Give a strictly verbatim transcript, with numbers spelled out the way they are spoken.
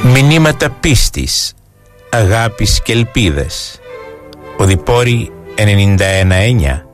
Μηνύματα πίστης, αγάπης και ελπίδας. Οδηπόρη ενενήντα ένα εννιά.